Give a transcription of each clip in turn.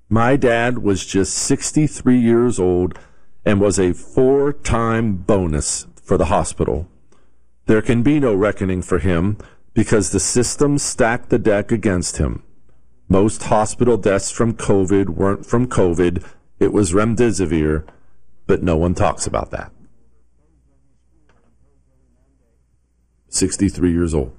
My dad was just 63 years old and was a 4-time bonus for the hospital. There can be no reckoning for him because the system stacked the deck against him. Most hospital deaths from COVID weren't from COVID. It was remdesivir, but no one talks about that. 63 years old.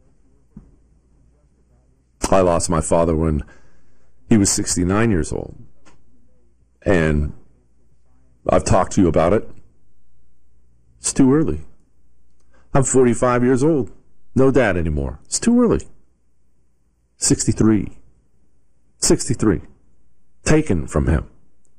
I lost my father when he was 69 years old. And I've talked to you about it. It's too early. I'm 45 years old. No dad anymore. It's too early. 63. Taken from him.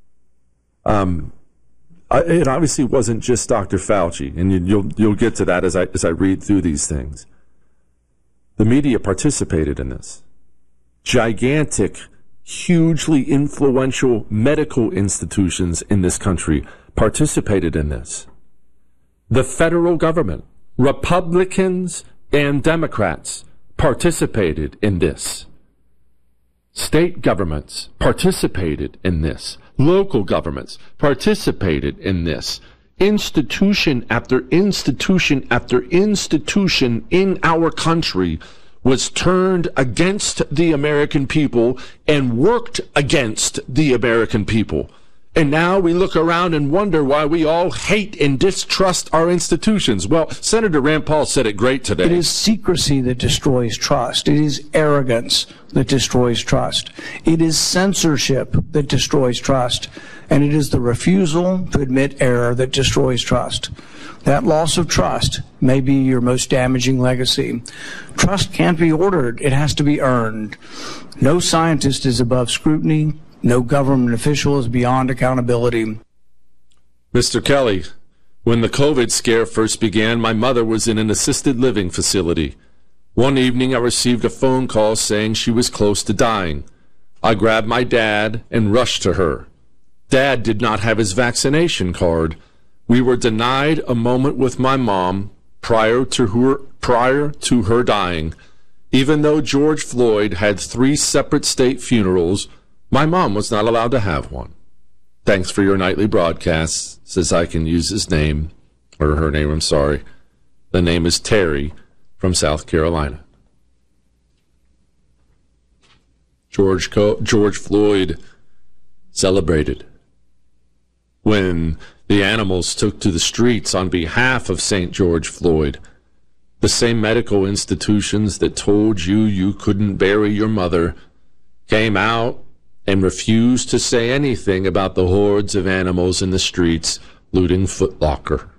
It obviously wasn't just Dr. Fauci, and you'll get to that as I read through these things. The media participated in this. Gigantic, hugely influential medical institutions in this country participated in this. The federal government, Republicans and Democrats, participated in this. State governments participated in this. Local governments participated in this. Institution after institution after institution in our country was turned against the American people and worked against the American people. And now we look around and wonder why we all hate and distrust our institutions. Well, Senator Rand Paul said it great today. It is secrecy that destroys trust. It is arrogance that destroys trust. It is censorship that destroys trust. And it is the refusal to admit error that destroys trust. That loss of trust may be your most damaging legacy. Trust can't be ordered. It has to be earned. No scientist is above scrutiny. No government official is beyond accountability. Mr. Kelly, when the COVID scare first began, my mother was in an assisted living facility. One evening, I received a phone call saying she was close to dying. I grabbed my dad and rushed to her. Dad did not have his vaccination card. We were denied a moment with my mom prior to her dying. Even though George Floyd had 3 separate state funerals, my mom was not allowed to have one. Thanks for your nightly broadcasts. Says I can use his name, or her name, I'm sorry. The name is Terry from South Carolina. George Floyd celebrated when the animals took to the streets on behalf of St. George Floyd. The same medical institutions that told you couldn't bury your mother came out and refused to say anything about the hordes of animals in the streets looting Foot Locker.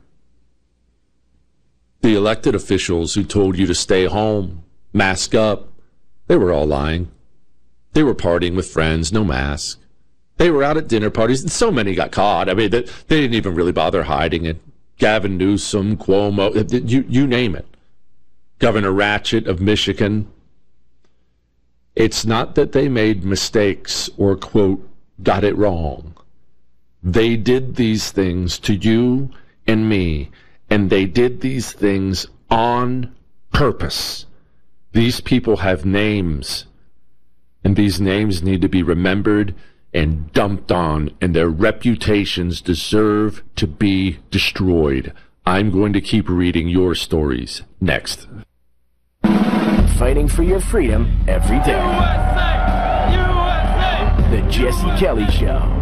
The elected officials who told you to stay home, mask up, they were all lying. They were partying with friends, no mask. They were out at dinner parties, and so many got caught. I mean, they didn't even really bother hiding it. Gavin Newsom, Cuomo, you name it. Governor Ratchet of Michigan. It's not that they made mistakes or, quote, got it wrong. They did these things to you and me, and they did these things on purpose. These people have names, and these names need to be remembered and dumped on, and their reputations deserve to be destroyed. I'm going to keep reading your stories next. Fighting for your freedom every day. USA! USA! The Jesse Kelly Show.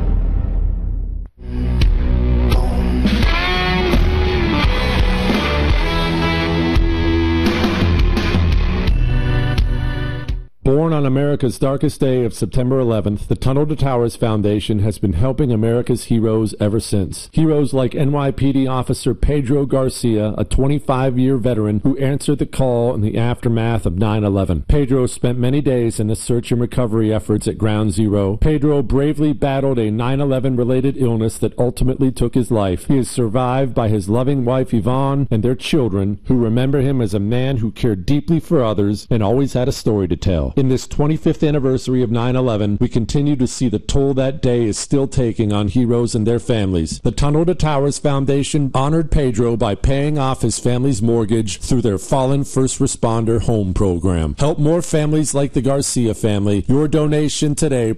Born on America's darkest day of September 11th, the Tunnel to Towers Foundation has been helping America's heroes ever since. Heroes like NYPD officer Pedro Garcia, a 25-year veteran who answered the call in the aftermath of 9/11. Pedro spent many days in the search and recovery efforts at Ground Zero. Pedro bravely battled a 9/11-related illness that ultimately took his life. He is survived by his loving wife Yvonne and their children, who remember him as a man who cared deeply for others and always had a story to tell. In this 25th anniversary of 9/11, we continue to see the toll that day is still taking on heroes and their families. The Tunnel to Towers Foundation honored Pedro by paying off his family's mortgage through their Fallen First Responder Home Program. Help more families like the Garcia family. Your donation today